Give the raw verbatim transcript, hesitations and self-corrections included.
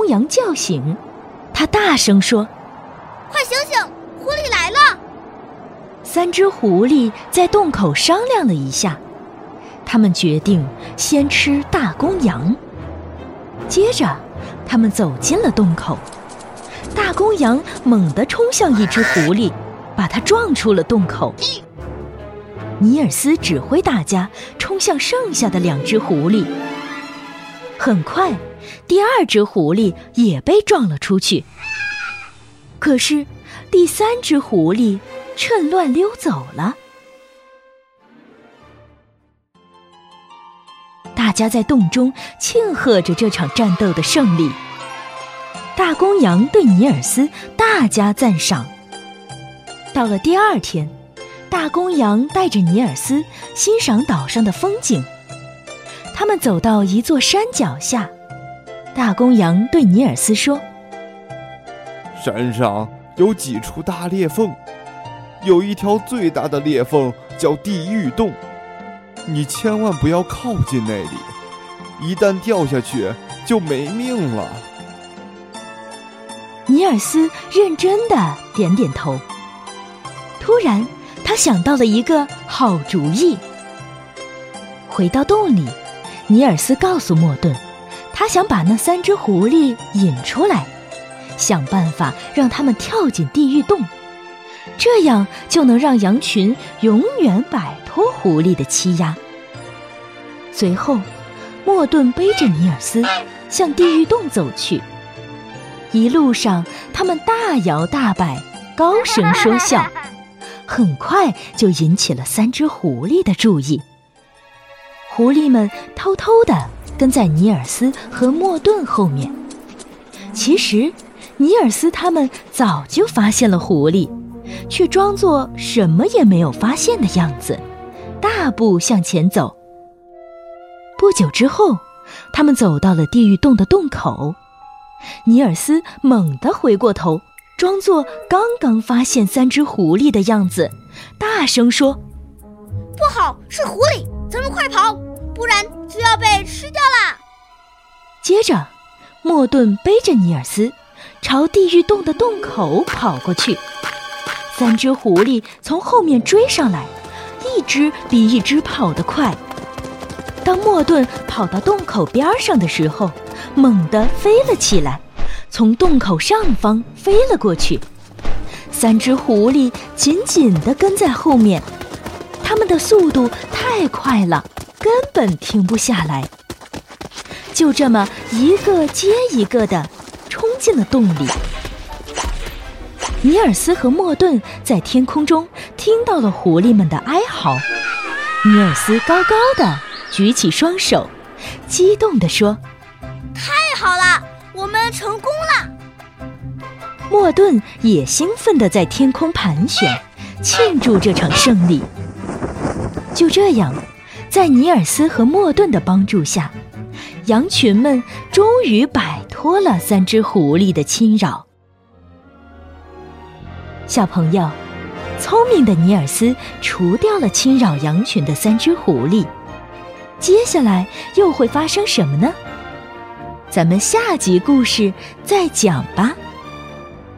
公羊叫醒，他大声说： 快醒醒，狐狸来了！ 三只狐狸在洞口商量了一下，他们决定先吃大公羊。接着他们走进了洞口，大公羊猛地冲向一只狐狸，把它撞出了洞口。尼尔斯指挥大家冲向剩下的两只狐狸，很快第二只狐狸也被撞了出去。可是第三只狐狸趁乱溜走了。大家在洞中庆贺着这场战斗的胜利。大公羊对尼尔斯大加赞赏。到了第二天，大公羊带着尼尔斯欣赏岛上的风景。他们走到一座山脚下，大公羊对尼尔斯说： 山上有几处大裂缝，有一条最大的裂缝叫地狱洞，你千万不要靠近那里，一旦掉下去就没命了。 尼尔斯认真地点点头。突然他想到了一个好主意。回到洞里，尼尔斯告诉莫顿，他想把那三只狐狸引出来，想办法让他们跳进地狱洞，这样就能让羊群永远摆脱狐狸的欺压。随后莫顿背着尼尔斯向地狱洞走去，一路上他们大摇大摆，高声说笑，很快就引起了三只狐狸的注意。狐狸们偷偷地跟在尼尔斯和莫顿后面。其实尼尔斯他们早就发现了狐狸，却装作什么也没有发现的样子，大步向前走。不久之后，他们走到了地狱洞的洞口。尼尔斯猛地回过头，装作刚刚发现三只狐狸的样子，大声说： 不好，是狐狸，咱们快跑，不然就要被吃掉啦！ 接着莫顿背着尼尔斯朝地狱洞的洞口跑过去，三只狐狸从后面追上来，一只比一只跑得快。当莫顿跑到洞口边上的时候，猛地飞了起来，从洞口上方飞了过去。三只狐狸紧紧地跟在后面，它们的速度太快了，根本停不下来。就这么一个接一个地冲进了洞里。尼尔斯和莫顿在天空中听到了狐狸们的哀嚎。尼尔斯高高地举起双手，激动地说： 太好了，我们成功了！ 莫顿也兴奋地在天空盘旋，庆祝这场胜利。就这样，在尼尔斯和莫顿的帮助下，羊群们终于摆脱了三只狐狸的侵扰。小朋友，聪明的尼尔斯除掉了侵扰羊群的三只狐狸，接下来又会发生什么呢？咱们下集故事再讲吧。